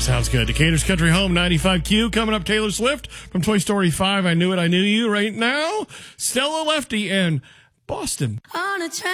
Sounds good. Decatur's Country Home, 95Q. Coming up, Taylor Swift from Toy Story 5. I Knew It, I Knew You right now. Stella Lefty and Boston. On a train.